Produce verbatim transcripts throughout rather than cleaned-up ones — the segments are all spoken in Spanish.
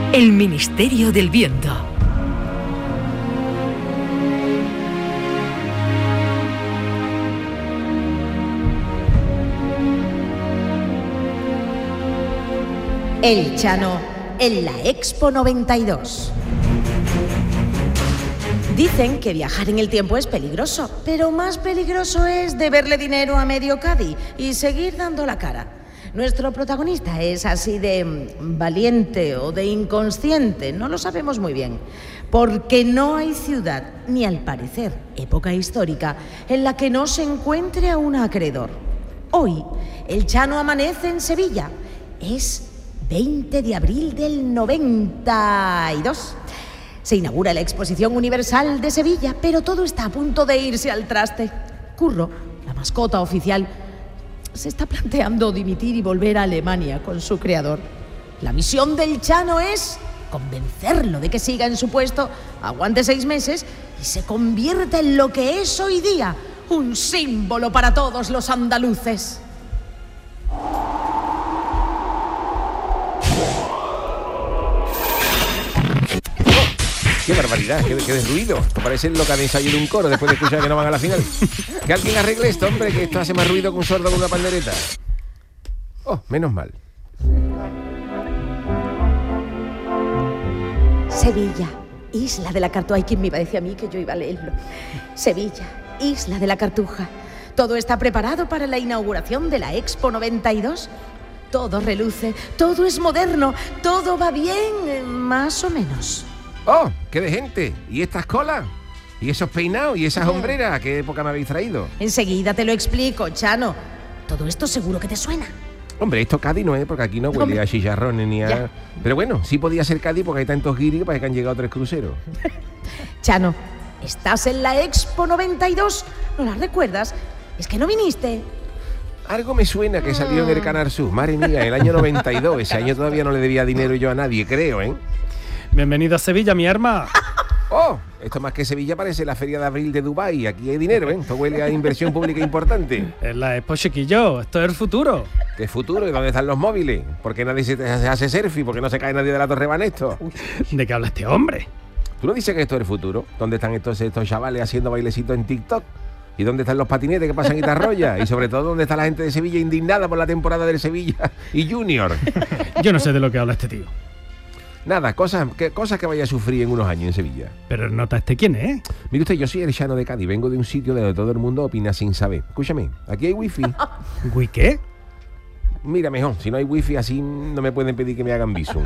El Ministerio del Viento. El Chano en la Expo noventa y dos. Dicen que viajar en el tiempo es peligroso, pero más peligroso es deberle dinero a medio Cádiz y seguir dando la cara. Nuestro protagonista es así de valiente o de inconsciente, no lo sabemos muy bien, porque no hay ciudad, ni al parecer época histórica, en la que no se encuentre a un acreedor. Hoy, el Chano amanece en Sevilla. Es veinte de abril del noventa y dos. Se inaugura la Exposición Universal de Sevilla, pero todo está a punto de irse al traste. Curro, la mascota oficial, se está planteando dimitir y volver a Alemania con su creador. La misión del Chano es convencerlo de que siga en su puesto, aguante seis meses y se convierta en lo que es hoy día, un símbolo para todos los andaluces. ¡Qué barbaridad! ¡Qué, qué desruido! Esto parece lo que han ensayado un coro después de escuchar que no van a la final. Que alguien arregle esto, hombre, que esto hace más ruido que un sordo con una pandereta. Oh, menos mal. Sevilla, isla de la Cartuja. Ay, ¿quién me iba a decir a mí que yo iba a leerlo? Sevilla, isla de la Cartuja. Todo está preparado para la inauguración de la Expo noventa y dos. Todo reluce, todo es moderno, todo va bien, más o menos. ¡Oh, qué de gente! ¿Y estas colas? ¿Y esos peinados? ¿Y esas hombreras? ¿A qué época me habéis traído? Enseguida te lo explico, Chano. Todo esto seguro que te suena. Hombre, esto Cádiz no es, porque aquí no huele Hombre. a chicharrones ni a... Ya. Pero bueno, sí podía ser Cádiz porque hay tantos guiris para que han llegado tres cruceros. Chano, ¿estás en la Expo noventa y dos? ¿No la recuerdas? Es que no viniste. Algo me suena que salió en el Canal Sur. Madre mía, el año noventa y dos. Ese año todavía no le debía dinero yo a nadie, creo, ¿eh? Bienvenido a Sevilla, mi arma. ¡Oh! Esto más que Sevilla parece la feria de abril de Dubái. Aquí hay dinero, ¿eh? Esto huele a inversión pública importante. Es la Expo, chiquillo. Esto es el futuro. ¿Qué futuro? ¿Y dónde están los móviles? ¿Por qué nadie se hace selfie? ¿Por qué no se cae nadie de la Torre Banesto? ¿De qué habla este hombre? ¿Tú no dices que esto es el futuro? ¿Dónde están estos, estos chavales haciendo bailecitos en TikTok? ¿Y dónde están los patinetes que pasan guitarrolla? Y sobre todo, ¿dónde está la gente de Sevilla indignada por la temporada del Sevilla y Junior? Yo no sé de lo que habla este tío. Nada, cosas que, cosas que vaya a sufrir en unos años en Sevilla. Pero nota este quién es. Mire usted, yo soy el Chano de Cádiz, vengo de un sitio donde todo el mundo opina sin saber. Escúchame, aquí hay wifi. ¿Wi qué? Mira, mejor, si no hay wifi así no me pueden pedir que me hagan bizum.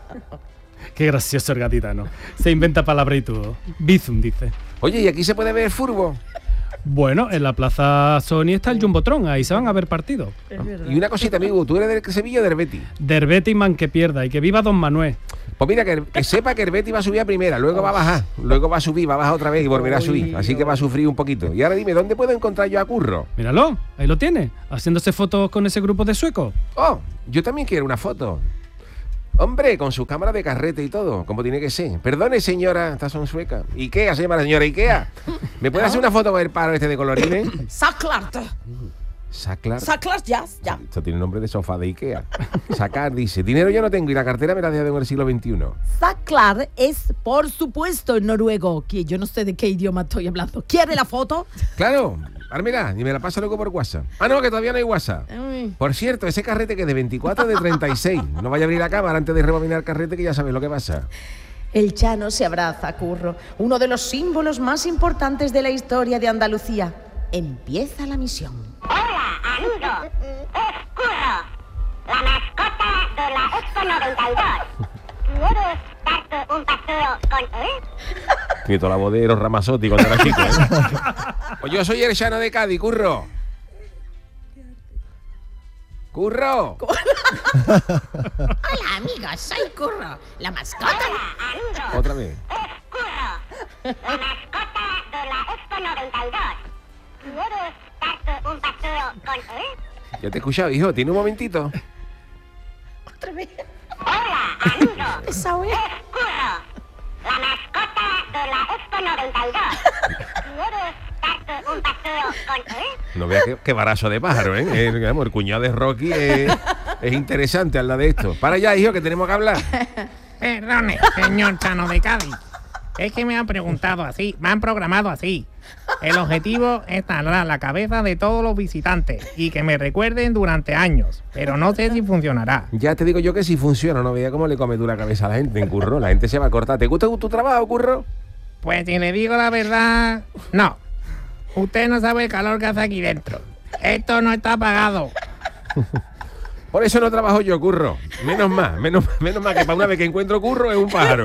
Qué gracioso el gatitano. Se inventa palabra y todo. Bizum, dice. Oye, ¿y aquí se puede ver furbo? Bueno, en la Plaza Sony está el Jumbotron, ahí se van a ver partidos. Y una cosita, amigo, ¿tú eres del Sevilla o del Betis? Del Betis, man que pierda, y que viva Don Manuel. Pues mira, que, que sepa que el Betis va a subir a primera, luego va a bajar, luego va a subir, va a bajar otra vez y volverá a subir, así que va a sufrir un poquito. Y ahora dime, ¿dónde puedo encontrar yo a Curro? Míralo, ahí lo tiene, haciéndose fotos con ese grupo de suecos. Oh, yo también quiero una foto. Hombre, con su cámara de carrete y todo, como tiene que ser. Perdone, señora, estas son suecas. Ikea, se llama la señora Ikea. ¿Me puede hacer una foto con el paro este de colorines? Saclart. Saclar. Saclart, ya, ya. Esto tiene nombre de sofá de Ikea. Sacar, dice, dinero yo no tengo y la cartera me la dejado en el siglo veintiuno. Saclar es, por supuesto, en noruego, que yo no sé de qué idioma estoy hablando. ¿Quiere la foto? Claro. Ármela, y me la pasa luego por WhatsApp. Ah, no, que todavía no hay WhatsApp. Uy. Por cierto, ese carrete que es de veinticuatro de treinta y seis. No vaya a abrir la cámara antes de rebobinar el carrete, que ya sabes lo que pasa. El Chano se abraza a Curro, uno de los símbolos más importantes de la historia de Andalucía. Empieza la misión. Hola, amigo. Es Curro, la mascota de la Expo noventa y dos. ¿Quieres darte un paseo con él? Quieto la voz de Eros Ramazzotti cuando era chico, ¿eh? Pues yo soy el Chano de Cádiz, Curro. ¡¡Curro! Hola, amiga, soy Curro, la mascota. Hola, amigo. Otra vez. Es Curro, la mascota de la Expo noventa y dos. ¿Quieres darte un paseo con él? Ya te he escuchado, hijo. ¿Tiene un momentito? Otra vez. Hola, amigo. Esa es Curro, la mascota de la Expo noventa y dos. ¿Quieres darte un paseo con él? No veas qué, qué barazo de pájaro, ¿eh? El, el cuñado de Rocky es, es interesante al lado de esto. Para allá, hijo, que tenemos que hablar. Perdone, señor Chano de Cádiz. Es que me han preguntado así, me han programado así. El objetivo es talar la cabeza de todos los visitantes y que me recuerden durante años, pero no sé si funcionará. Ya te digo yo que si funciona, no veía cómo le come tú la cabeza a la gente en Curro. La gente se va a cortar. ¿Te gusta tu trabajo, Curro? Pues si le digo la verdad, no. Usted no sabe el calor que hace aquí dentro. Esto no está pagado. Por eso no trabajo yo, Curro. Menos más, menos, menos más que para una vez que encuentro Curro es un pájaro.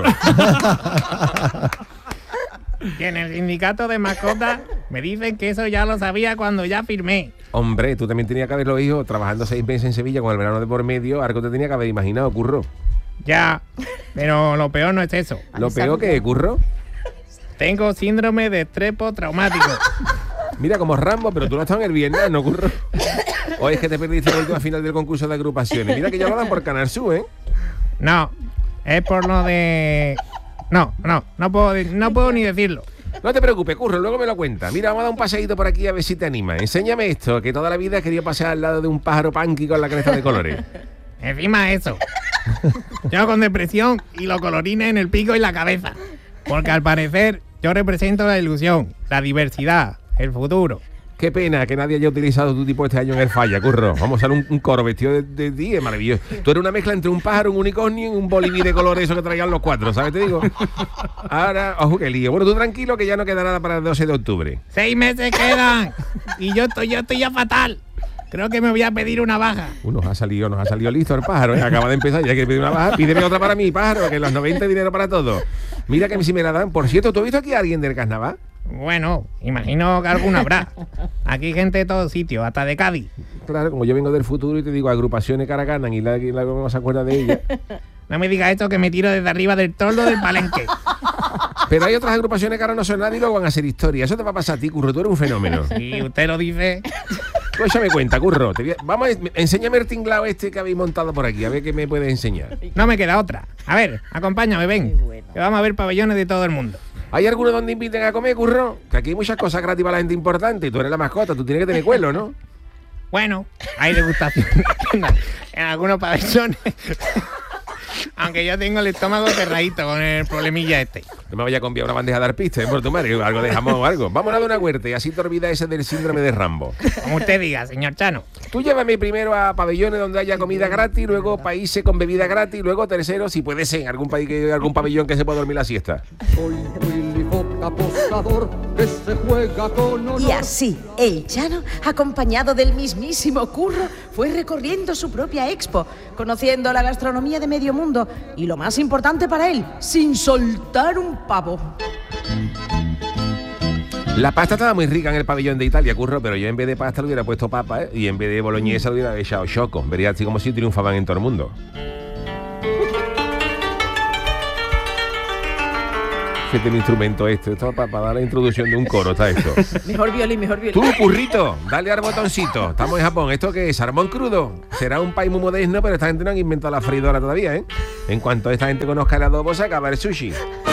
Y en el sindicato de mascotas me dicen que eso ya lo sabía cuando ya firmé. Hombre, tú también tenías que haberlo hijo trabajando seis meses en Sevilla con el verano de por medio. Algo te tenía que haber imaginado, Curro. Ya, pero lo peor no es eso. ¿Lo peor que, Curro? Tengo síndrome de estrés postraumático. Mira, como Rambo, pero tú no estás en el Vietnam, ¿no, Curro? O es que te perdiste la última final del concurso de agrupaciones. Mira que ya lo dan por Canal Sur, ¿eh? No, es por lo de... No, no, no puedo, no puedo ni decirlo. No te preocupes, Curro, luego me lo cuenta. Mira, vamos a dar un paseíto por aquí a ver si te anima. Enséñame esto, que toda la vida he querido pasear al lado de un pájaro punky con la cresta de colores. Encima eso. Yo con depresión y los colorines en el pico y la cabeza. Porque al parecer yo represento la ilusión, la diversidad, el futuro. Qué pena que nadie haya utilizado tu tipo este año en el Falla, Curro. Vamos a usar un, un coro vestido de, de día, maravilloso. Tú eres una mezcla entre un pájaro, un unicornio y un boliví de colores, eso que traían los cuatro, ¿sabes? Te digo. Ahora, ojo, qué lío. Bueno, tú tranquilo que ya no queda nada para el doce de octubre. Seis meses quedan. Y yo estoy, yo estoy ya fatal. Creo que me voy a pedir una baja. Uh, nos ha salido, nos ha salido listo el pájaro, ¿eh? Acaba de empezar, ya que pedir una baja. Pídeme otra para mí, pájaro, que en los noventa hay dinero para todo. Mira que si me la dan. Por cierto, ¿tú has visto aquí a alguien del carnaval? Bueno, imagino que alguna habrá. Aquí hay gente de todos sitios, hasta de Cádiz. Claro, como yo vengo del futuro y te digo, agrupaciones Caracanan y la, la no se acuerda de ella. No me digas esto que me tiro desde arriba del toldo del palenque. Pero hay otras agrupaciones que ahora no son nadie y luego van a hacer historia. Eso te va a pasar a ti, Curro, tú eres un fenómeno. Si usted lo dice. Pues échame cuenta, Curro. Te voy a... Vamos, a... enséñame el tinglao este que habéis montado por aquí, a ver qué me puedes enseñar. No me queda otra. A ver, acompáñame, ven. Que vamos a ver pabellones de todo el mundo. ¿Hay alguno donde inviten a comer, Curro? Que aquí hay muchas cosas gratis para la gente importante y tú eres la mascota, tú tienes que tener cuelo, ¿no? Bueno, hay degustación en algunos pabellones. Aunque yo tengo el estómago cerradito con el problemilla este. No me vaya a conviar una bandeja de arpistas, ¿eh? Por tu madre, algo de jamón o algo. Vamos a dar una huerta y así te olvidas ese del síndrome de Rambo. Como usted diga, señor Chano. Tú llévame primero a pabellones donde haya comida gratis, luego países con bebida gratis, luego tercero, si puede ser, algún país que algún pabellón que se pueda dormir la siesta. Soy Willy Fox, apostador que se juega con honor. Y así, el Chano, acompañado del mismísimo Curro, fue recorriendo su propia expo, conociendo la gastronomía de medio mundo y, lo más importante para él, sin soltar un pavo. La pasta estaba muy rica en el pabellón de Italia, Curro, pero yo en vez de pasta le hubiera puesto papa, ¿eh? Y en vez de boloñesa le hubiera echado choco. Vería así como si triunfaban en todo el mundo. Fíjate mi instrumento este, esto para, para dar la introducción de un coro, está esto. Mejor violín, mejor violín. Tú, Currito, dale al botoncito. Estamos en Japón. ¿Esto qué es? ¿Salmón crudo? Será un país muy moderno, pero esta gente no han inventado la freidora todavía, ¿eh? En cuanto esta gente conozca el adobo, se acaba el sushi.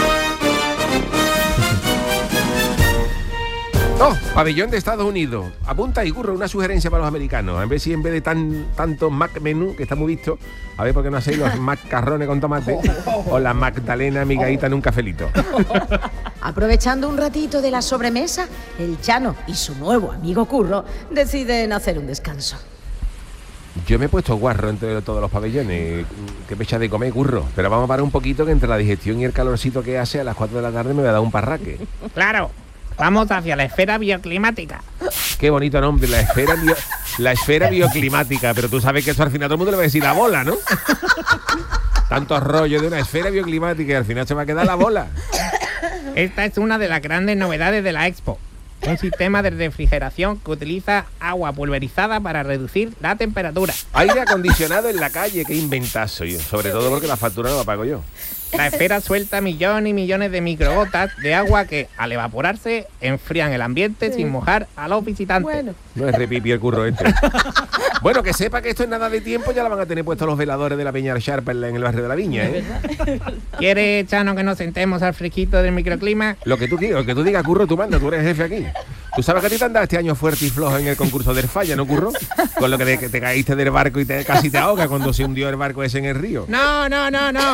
¡Oh! Pabellón de Estados Unidos. Apunta ahí, Curro, una sugerencia para los americanos. A ver si en vez de tan tanto Mac menú, que está muy visto, a ver por qué no hacéis los macarrones con tomate o la Magdalena migadita en un cafelito. Aprovechando un ratito de la sobremesa, el Chano y su nuevo amigo Curro deciden hacer un descanso. Yo me he puesto guarro entre todos los pabellones. Qué pecha de comer, Curro. Pero vamos a parar un poquito, que entre la digestión y el calorcito que hace a las cuatro de la tarde me voy a dar un parraque. Claro. Vamos hacia la esfera bioclimática. Qué bonito nombre, la esfera bio, la esfera bioclimática. Pero tú sabes que eso al final todo el mundo le va a decir la bola, ¿no? Tantos rollos de una esfera bioclimática y al final se va a quedar la bola. Esta es una de las grandes novedades de la Expo. Un sistema de refrigeración que utiliza agua pulverizada para reducir la temperatura. Aire acondicionado en la calle, qué inventazo. Yo, sobre todo porque la factura no la pago yo. La esfera suelta millones y millones de microgotas de agua que, al evaporarse, enfrían el ambiente sí. sin mojar a los visitantes. Bueno. No es repipi el Curro este. Bueno, que sepa que esto en nada de tiempo ya la van a tener puestos los veladores de la Peña Sharp en el barrio de la Viña, ¿eh? ¿Quiere, Chano, que nos sentemos al fresquito del microclima? Lo que tú quieras, lo que tú digas, Curro, tú manda, tú eres jefe aquí. Tú sabes que a ti te han dado este año fuerte y flojo en el concurso del Falla, ¿no, Curro? Con lo que te, que te caíste del barco y te, casi te ahoga cuando se hundió el barco ese en el río. No, no, no, no.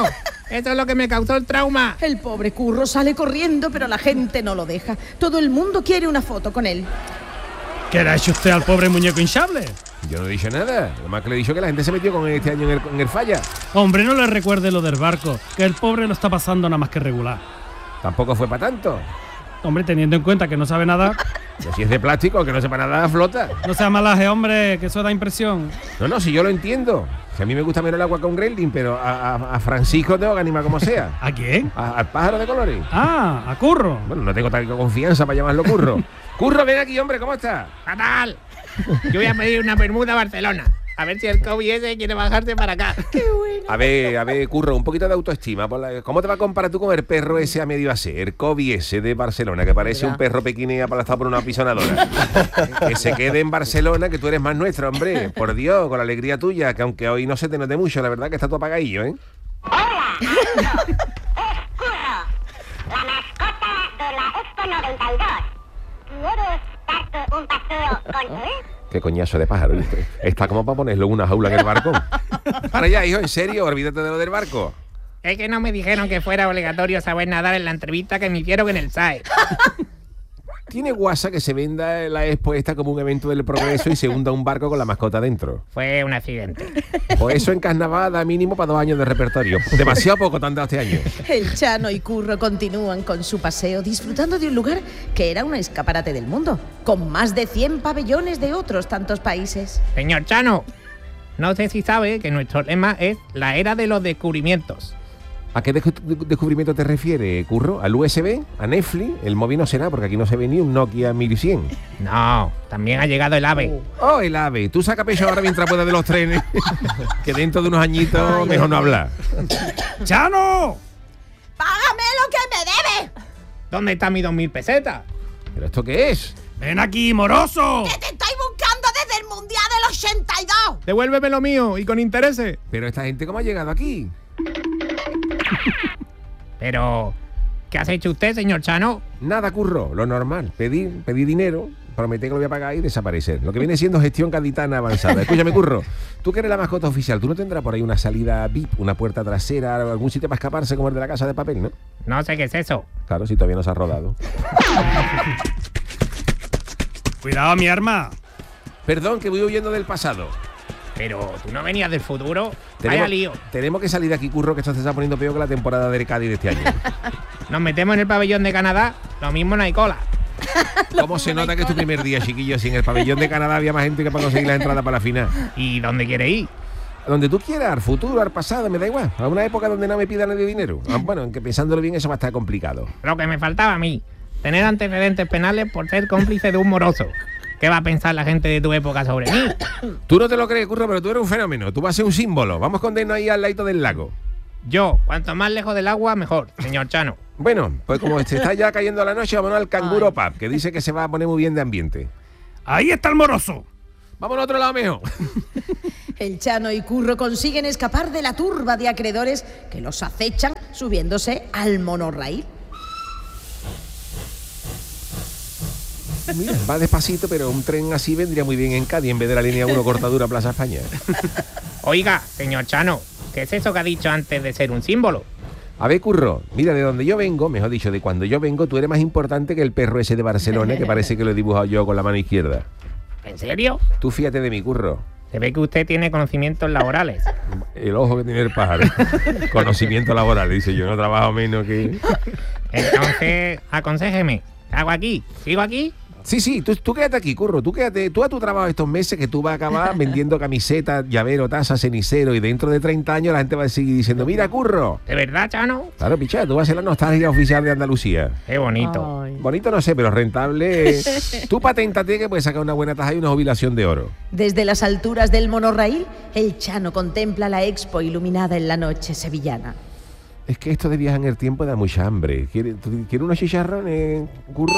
Eso es lo que me causó el trauma. El pobre Curro sale corriendo, pero la gente no lo deja. Todo el mundo quiere una foto con él. ¿Qué le ha hecho usted al pobre muñeco hinchable? Yo no he dicho nada. Lo más que le he dicho que la gente se metió con él este año en el, en el falla. Hombre, no le recuerde lo del barco, que el pobre lo está pasando nada más que regular. Tampoco fue para tanto. Hombre, teniendo en cuenta que no sabe nada, Pero si es de plástico, que no sepa nada, flota. no sea malaje, hombre, que eso da impresión. No, no, si yo lo entiendo. Si a mí me gusta menos el agua con Gremlin, pero a, a, a Francisco tengo que animar como sea. ¿A quién? A- al pájaro de colores. Ah, a Curro. Bueno, no tengo tal confianza para llamarlo Curro. Curro, ven aquí, hombre, ¿cómo estás? ¡Fatal! Yo voy a pedir una bermuda a Barcelona. A ver si el Kobe ese quiere bajarse para acá. A ver, a ver, Curro, un poquito de autoestima. Por la- ¿Cómo te va a comparar tú con el perro ese a medio hacer? El Kobe ese de Barcelona, que parece un perro pequinés aplastado por una apisonadora. Que se quede en Barcelona, que tú eres más nuestro, hombre. Por Dios, con la alegría tuya, que aunque hoy no se te note mucho, la verdad que está todo apagadillo, ¿eh? Hola, amigos. Es Curro, la mascota de la Expo noventa y dos. ¿Quieres darte un paseo con él? Qué coñazo de pájaro, ¿viste? Está como para ponerlo en una jaula en el barco. Para allá, hijo, en serio, olvídate de lo del barco. Es que no me dijeron que fuera obligatorio saber nadar en la entrevista que me hicieron en el S A E. Tiene guasa que se venda la expo esta como un evento del progreso y se hunda un barco con la mascota dentro. Fue un accidente. Pues eso en carnaval da mínimo para dos años de repertorio. Demasiado poco te han dado este año. El Chano y Curro continúan con su paseo disfrutando de un lugar que era un escaparate del mundo, con más de cien pabellones de otros tantos países. Señor Chano, no sé si sabe que nuestro lema es la era de los descubrimientos. ¿A qué descu- descubrimiento te refieres, Curro? ¿Al U S B? ¿A Netflix? El móvil no será, porque aquí no se ve ni un Nokia mil cien. No, también ha llegado el AVE. Oh, el AVE. Tú saca pecho ahora mientras puedas de los trenes. Que dentro de unos añitos mejor no hablar. ¡Chano! ¡Págame lo que me debe! ¿Dónde está mi dos mil pesetas? ¿Pero esto qué es? ¡Ven aquí, moroso! ¡Te estoy buscando desde el Mundial del ochenta y dos! Devuélveme lo mío y con intereses. Pero esta gente, ¿cómo ha llegado aquí? Pero, ¿qué has hecho usted, señor Chano? Nada, Curro, lo normal. Pedir, pedir dinero, prometer que lo voy a pagar y desaparecer. Lo que viene siendo gestión gaditana avanzada. Escúchame, Curro, tú que eres la mascota oficial, ¿tú no tendrás por ahí una salida V I P, una puerta trasera, algún sitio para escaparse como el de la Casa de Papel, no? No sé qué es eso. Claro, si todavía no se ha rodado. Cuidado, mi arma. Perdón, que voy huyendo del pasado. Pero, ¿tú no venías del futuro? Vaya lío. tenemos que salir de aquí, Curro, que esto se está poniendo peor que la temporada del Cádiz de este año. Nos metemos en el pabellón de Canadá, lo mismo no hay cola. ¿Cómo se nota que es tu primer día, chiquillo? Si en el pabellón de Canadá había más gente que para conseguir la entrada para la final. ¿Y dónde quiere ir? Donde tú quieras, al futuro, al pasado, me da igual. A una época donde no me pida nadie dinero. Ah, bueno, aunque pensándolo bien, eso va a estar complicado. Lo que me faltaba a mí, tener antecedentes penales por ser cómplice de un moroso. ¿Qué va a pensar la gente de tu época sobre mí? Tú no te lo crees, Curro, pero tú eres un fenómeno. Tú vas a ser un símbolo. Vamos a condenarnos ahí al ladito del lago. Yo, cuanto más lejos del agua, mejor, señor Chano. Bueno, pues como se está ya cayendo la noche, vámonos al Canguro Ay. Pub, que dice que se va a poner muy bien de ambiente. ¡Ahí está el moroso! Vámonos a otro lado mejor. El Chano y Curro consiguen escapar de la turba de acreedores que los acechan subiéndose al monorraíl. Mira, va despacito, pero un tren así vendría muy bien en Cádiz en vez de la línea uno cortadura Plaza España. Oiga, señor Chano, ¿qué es eso que ha dicho antes de ser un símbolo? A ver, Curro, mira, de donde yo vengo, mejor dicho, de cuando yo vengo, tú eres más importante que el perro ese de Barcelona, que parece que lo he dibujado yo con la mano izquierda. ¿En serio? Tú fíjate de mi, Curro. Se ve que usted tiene conocimientos laborales. El ojo que tiene el pájaro. Conocimiento laboral, dice yo, no trabajo menos que... Entonces, aconséjeme, ¿qué hago aquí? ¿Sigo aquí? Sí, sí, tú, tú quédate aquí, Curro, tú quédate, tú a tu trabajo estos meses que tú vas a acabar vendiendo camisetas, llavero, tazas, cenicero y dentro de treinta años la gente va a seguir diciendo, mira, Curro. ¿De verdad, Chano? Claro, picha, tú vas a ser la nostalgia oficial de Andalucía. Qué bonito. Bonito no sé, pero rentable es. Tú paténtate que puedes sacar una buena taja y una jubilación de oro. Desde las alturas del monorraíl, el Chano contempla la expo iluminada en la noche sevillana. Es que esto de viajar en el tiempo da mucha hambre. ¿Quieres ¿quiere unos chicharrones, Curro?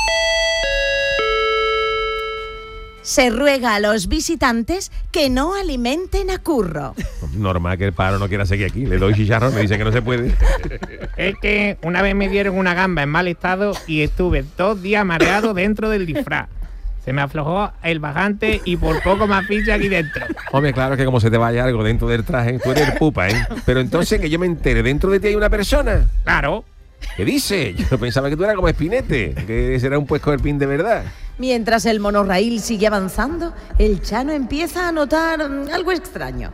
Se ruega a los visitantes que no alimenten a Curro. Normal que el pájaro no quiera seguir aquí. Le doy chicharrón, me dice que no se puede. Es que una vez me dieron una gamba en mal estado y estuve dos días mareado dentro del disfraz. Se me aflojó el bajante y por poco más pincha aquí dentro. Hombre, claro que como se te vaya algo dentro del traje, tú eres el pupa, ¿eh? Pero entonces que yo me entere, ¿dentro de ti hay una persona? Claro. ¿Qué dice? Yo pensaba que tú eras como Espinete, que será un puesco del pin de verdad. Mientras el monorraíl sigue avanzando, el Chano empieza a notar mm, algo extraño.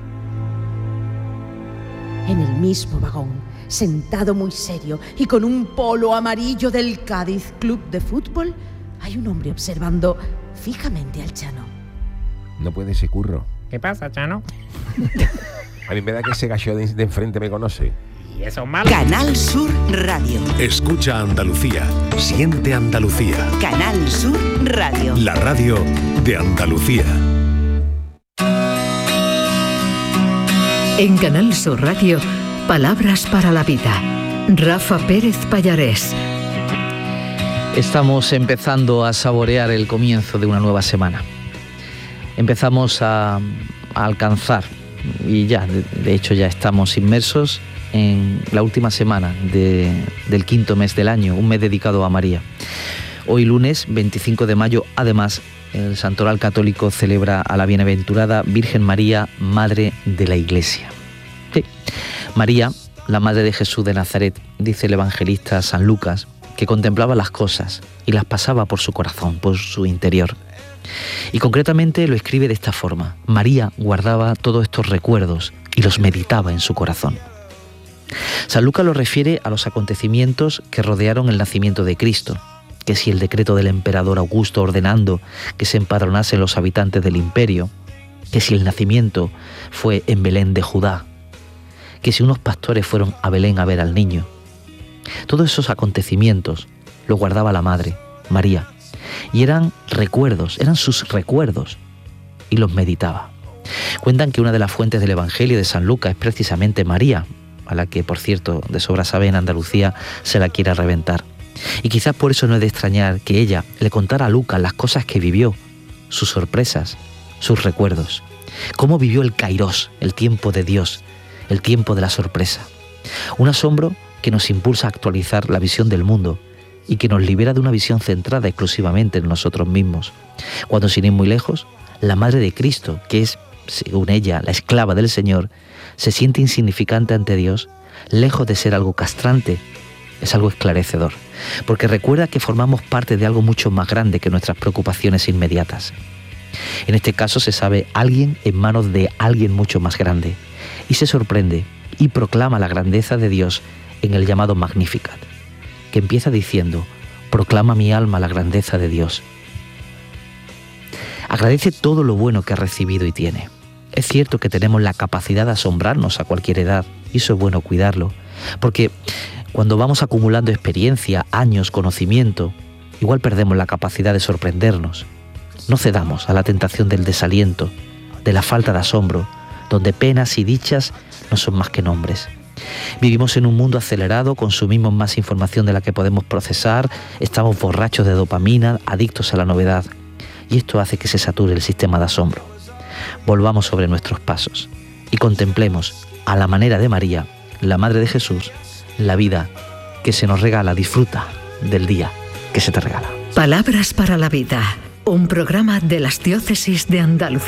En el mismo vagón, sentado muy serio y con un polo amarillo del Cádiz Club de Fútbol, hay un hombre observando fijamente al Chano. No puede ser Curro. ¿Qué pasa, Chano? A mí me da que ese gallo de, de enfrente me conoce. Y eso es malo. Canal Sur Radio. Escucha Andalucía, siente Andalucía. Canal Sur Radio. La radio de Andalucía. En Canal Sur Radio, Palabras para la Vida. Rafa Pérez Pallarés. Estamos empezando a saborear el comienzo de una nueva semana. Empezamos a, a alcanzar, y ya, de, de hecho ya estamos inmersos en la última semana de, del quinto mes del año, un mes dedicado a María. Hoy lunes veinticinco de mayo, además, el Santoral Católico celebra a la bienaventurada Virgen María, Madre de la Iglesia. Sí, María, la Madre de Jesús de Nazaret, dice el evangelista San Lucas, que contemplaba las cosas y las pasaba por su corazón, por su interior. Y concretamente lo escribe de esta forma: María guardaba todos estos recuerdos y los meditaba en su corazón. San Lucas lo refiere a los acontecimientos que rodearon el nacimiento de Cristo, que si el decreto del emperador Augusto ordenando que se empadronasen los habitantes del imperio, que si el nacimiento fue en Belén de Judá, que si unos pastores fueron a Belén a ver al niño. Todos esos acontecimientos los guardaba la Madre, María, y eran recuerdos, eran sus recuerdos, y los meditaba. Cuentan que una de las fuentes del Evangelio de San Lucas es precisamente María, a la que, por cierto, de sobra sabe en Andalucía se la quiera reventar. Y quizás por eso no es de extrañar que ella le contara a Lucas las cosas que vivió, sus sorpresas, sus recuerdos. Cómo vivió el Kairós, el tiempo de Dios, el tiempo de la sorpresa. Un asombro que nos impulsa a actualizar la visión del mundo y que nos libera de una visión centrada exclusivamente en nosotros mismos. Cuando, sin ir muy lejos, la Madre de Cristo, que es, según ella, la esclava del Señor, se siente insignificante ante Dios, lejos de ser algo castrante, es algo esclarecedor, porque recuerda que formamos parte de algo mucho más grande que nuestras preocupaciones inmediatas. En este caso se sabe alguien en manos de alguien mucho más grande, y se sorprende y proclama la grandeza de Dios en el llamado Magnificat, que empieza diciendo: proclama mi alma la grandeza de Dios. Agradece todo lo bueno que ha recibido y tiene. Es cierto que tenemos la capacidad de asombrarnos a cualquier edad, y eso es bueno cuidarlo, porque cuando vamos acumulando experiencia, años, conocimiento, igual perdemos la capacidad de sorprendernos. No cedamos a la tentación del desaliento, de la falta de asombro, donde penas y dichas no son más que nombres. Vivimos en un mundo acelerado, consumimos más información de la que podemos procesar, estamos borrachos de dopamina, adictos a la novedad, y esto hace que se sature el sistema de asombro. Volvamos sobre nuestros pasos y contemplemos, a la manera de María, la Madre de Jesús, la vida que se nos regala. Disfruta del día que se te regala. Palabras para la Vida, un programa de las Diócesis de Andalucía.